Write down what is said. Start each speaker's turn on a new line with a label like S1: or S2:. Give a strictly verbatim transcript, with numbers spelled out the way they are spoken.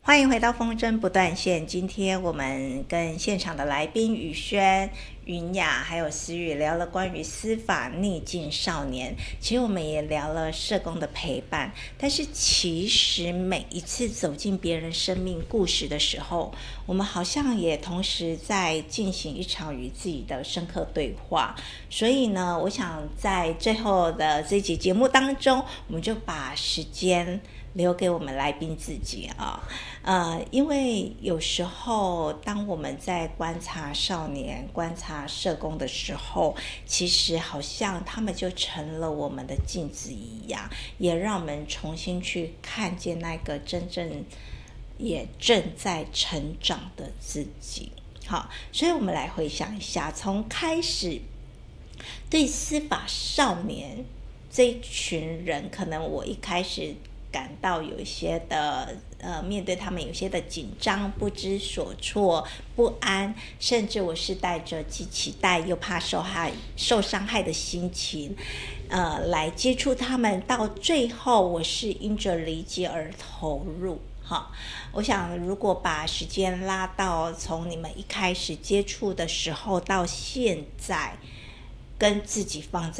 S1: 欢迎回到风筝不断线。今天我们跟现场的来宾宇轩、云雅还有思雨聊了关于司法逆境少年，其实我们也聊了社工的陪伴。但是其实每一次走进别人生命故事的时候，我们好像也同时在进行一场与自己的深刻对话。所以呢，我想在最后的这集节目当中，我们就把时间留给我们来宾自己啊，呃，因为有时候当我们在观察少年、观察社工的时候，其实好像他们就成了我们的镜子一样，也让我们重新去看见那个真正也正在成长的自己。好，所以我们来回想一下，从开始对司法少年这一群人，可能我一开始感到有一些的呃，面对他们有些的紧张、不知所措、不安，甚至我是带着既期待又怕受害、受伤害的心情，呃，来接触他们。到最后，我是因着理解而投入。好，我想如果把时间拉到从你们一开始接触的时候到现在，跟自己放在